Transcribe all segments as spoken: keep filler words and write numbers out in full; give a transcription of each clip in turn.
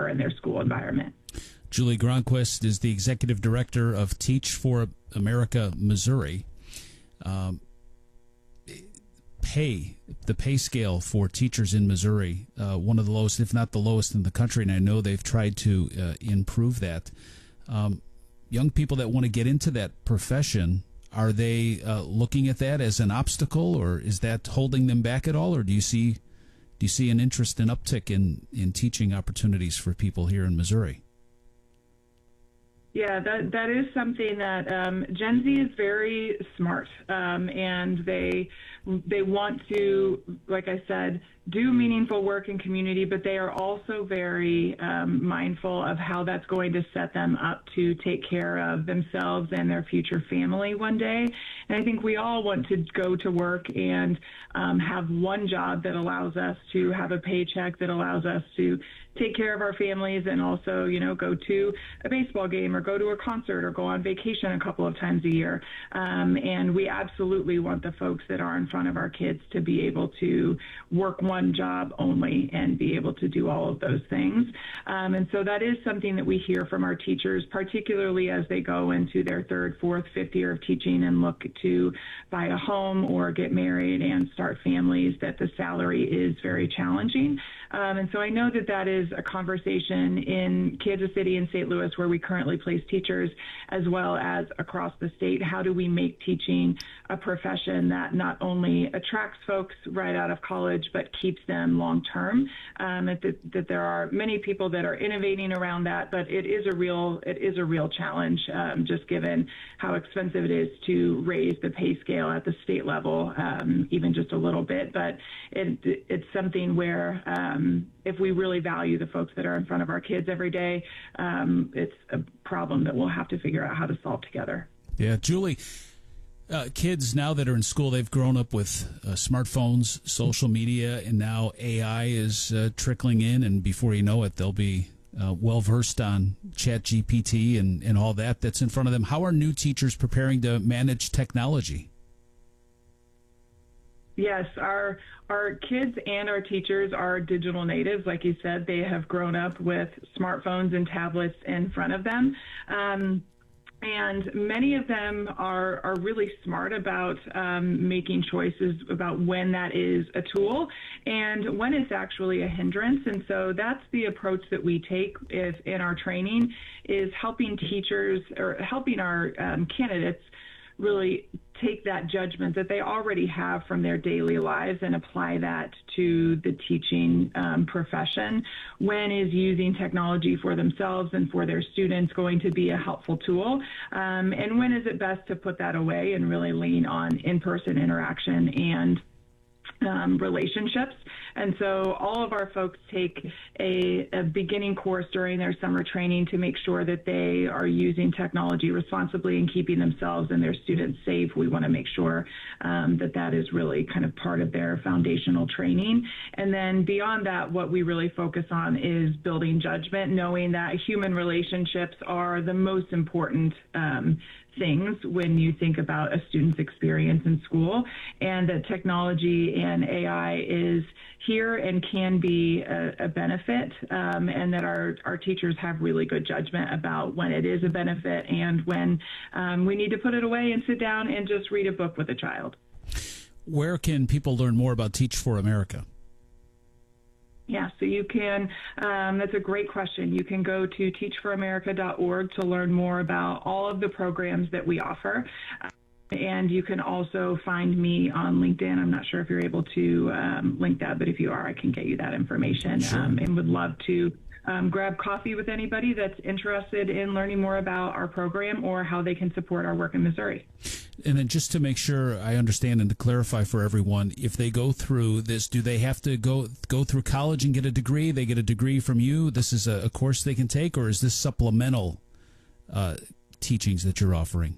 occur in their school environment. Julie Gronquist is the executive director of Teach for America Missouri. Um, pay, the pay scale for teachers in Missouri, uh, one of the lowest, if not the lowest in the country, and I know they've tried to uh, improve that. Um, young people that want to get into that profession, are they uh, looking at that as an obstacle, or is that holding them back at all, or do you see do you see an interest and uptick in, in teaching opportunities for people here in Missouri? Yeah, that that is something that um, Gen Z is very smart, um, and they they want to, like I said, do meaningful work in community, but they are also very um, mindful of how that's going to set them up to take care of themselves and their future family one day. And I think we all want to go to work and um, have one job that allows us to have a paycheck, that allows us to take care of our families, and also, you know, go to a baseball game or go to a concert or go on vacation a couple of times a year. Um, and we absolutely want the folks that are in front of our kids to be able to work one job only and be able to do all of those things. Um, and so that is something that we hear from our teachers, particularly as they go into their third, fourth, fifth year of teaching and look to buy a home or get married and start families, that the salary is very challenging. Um, and so I know that that is a conversation in Kansas City and Saint Louis, where we currently place teachers, as well as across the state. How do we make teaching a profession that not only attracts folks right out of college, but keeps them long term? Um, that, that there are many people that are innovating around that, but it is a real it is a real challenge, um, just given how expensive it is to raise the pay scale at the state level, um, even just a little bit. But it, it's something where um, if we really value the folks that are in front of our kids every day, um, it's a problem that we'll have to figure out how to solve together. Yeah, Julie, uh, kids now that are in school, they've grown up with uh, smartphones, social media, and now A I is uh, trickling in, and before you know it, they'll be uh, well-versed on Chat G P T and, and all that that's in front of them. How are new teachers preparing to manage technology? Yes, our our kids and our teachers are digital natives. Like you said, they have grown up with smartphones and tablets in front of them. Um, and many of them are, are really smart about um, making choices about when that is a tool and when it's actually a hindrance. And so that's the approach that we take if, in our training, is helping teachers or helping our um, candidates really take that judgment that they already have from their daily lives and apply that to the teaching um, profession. When is using technology for themselves and for their students going to be a helpful tool? Um, and when is it best to put that away and really lean on in-person interaction and Um, relationships? And so all of our folks take a, a beginning course during their summer training to make sure that they are using technology responsibly and keeping themselves and their students safe. We want to make sure um, that that is really kind of part of their foundational training. And then beyond that, what we really focus on is building judgment, knowing that human relationships are the most important um, things when you think about a student's experience in school, and that technology and A I is here and can be a, a benefit, um, and that our, our teachers have really good judgment about when it is a benefit and when um, we need to put it away and sit down and just read a book with a child. Where can people learn more about Teach for America? Yeah, so you can, um, that's a great question. You can go to teach for america dot org to learn more about all of the programs that we offer. And you can also find me on LinkedIn. I'm not sure if you're able to um, link that, but if you are, I can get you that information. Sure. Um, and would love to um, grab coffee with anybody that's interested in learning more about our program or how they can support our work in Missouri. And then just to make sure I understand and to clarify for everyone, if they go through this, do they have to go go through college and get a degree? They get a degree from you? This is a, a course they can take, or is this supplemental uh, teachings that you're offering?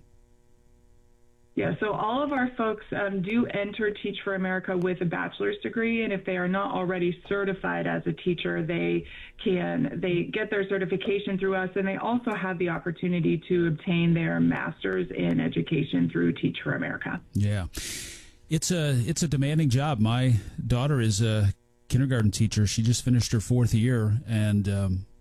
Yeah, so all of our folks um, do enter Teach for America with a bachelor's degree, and if they are not already certified as a teacher, they can they get their certification through us, and they also have the opportunity to obtain their master's in education through Teach for America. Yeah, it's a it's a demanding job. My daughter is a kindergarten teacher. She just finished her fourth year, and um,